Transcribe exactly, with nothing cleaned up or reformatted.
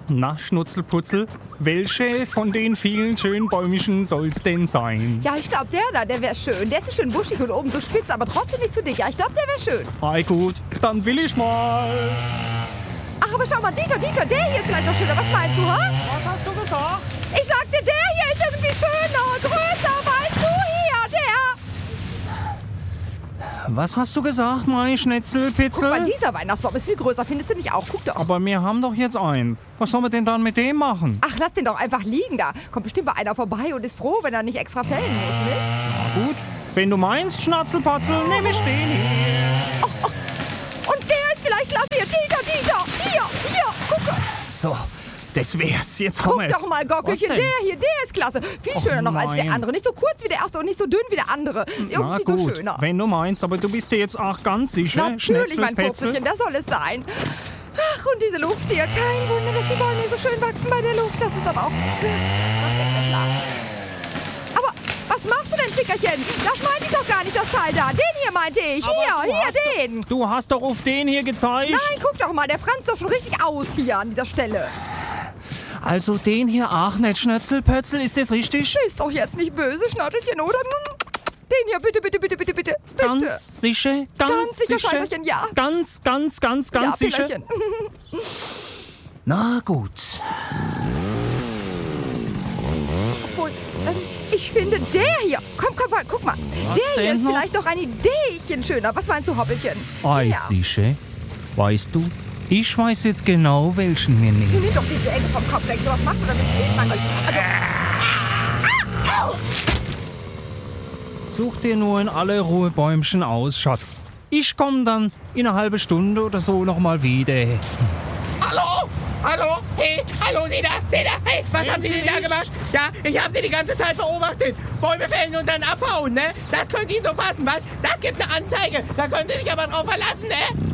Na, Schnutzelputzel, welche von den vielen schönen Bäumchen soll's denn sein? Ja, ich glaube, der da, der wäre schön. Der ist so schön buschig und oben so spitz, aber trotzdem nicht zu dick. Ja, ich glaube, der wäre schön. Ei gut, dann will ich mal. Ach, aber schau mal, Dieter, Dieter, der hier ist vielleicht noch schöner. Was meinst du, ha? Was hast du gesagt? Ich sagte, der hier ist irgendwie schöner, größer, weißt du, hier, der. Was hast du gesagt, mein Schnetzelpitzel? Guck mal, dieser Weihnachtsbaum ist viel größer, findest du nicht auch? Guck doch. Aber wir haben doch jetzt einen. Was sollen wir denn dann mit dem machen? Ach, lass den doch einfach liegen da. Kommt bestimmt mal einer vorbei und ist froh, wenn er nicht extra fällen muss, nicht? Na gut, wenn du meinst, Schnatzelpatzel, nehme ich den hier. Ach, ach. Und der ist vielleicht klasse. Hier, Dieter, Dieter. Hier, hier, gucke. So, das wär's. Jetzt komm Guck es. doch mal, Gockelchen, Was der denn? hier, der ist klasse. Viel Och, schöner noch als der nein. andere. Nicht so kurz wie der erste und nicht so dünn wie der andere. Na Irgendwie gut, so schöner. wenn du meinst, aber du bist dir jetzt auch ganz sicher, Natürlich, mein Schnetzelpetzel? Furzelchen, das soll es sein. Ach, und diese Luft hier. Kein Wunder, dass die Bäume hier so schön wachsen bei der Luft. Das ist aber auch wirklich klar. Aber was machst du denn, Fickerchen? Das meinte ich doch gar nicht, das Teil da. Den hier meinte ich. Aber Hier, du hier, hast den. Du hast doch auf den hier gezeigt. Nein, guck doch mal, der franzt doch schon richtig aus hier an dieser Stelle. Also den hier auch nicht, Schnetzelpötzel, ist das richtig? Ist doch jetzt nicht böse, Schnattelchen, oder? Den hier, bitte, bitte, bitte, bitte, bitte. Bitte. Ganz sicher? Ganz, Ganz sicher, Scheißerchen, ja. Ganz, ganz, ganz, ganz ja, sicher? Pillerchen. Na gut. Obwohl, ähm, ich finde der hier. Komm, komm, komm, guck mal. Der hier denn ist noch? vielleicht noch ein Ideechen schöner. Was meinst du, Hoppelchen? Ei, Ja. sicher. Weißt du, ich weiß jetzt genau, welchen wir nehmen. Nimm doch diese Ecke vom Kopf weg. Sowas macht man, damit steht man euch. Also, Such dir nur in aller Ruhe Bäumchen aus, Schatz. Ich komm dann in einer halben Stunde oder so nochmal wieder. Hallo? Hallo? Hey, hallo, seht ihr? Seht ihr? Hey, was Sehen haben Sie Sie denn da mich? gemacht? Ja, ich habe Sie die ganze Zeit beobachtet. Bäume fällen und dann abhauen, ne? Das könnte Ihnen so passen, was? Das gibt eine Anzeige. Da können Sie sich aber drauf verlassen, ne?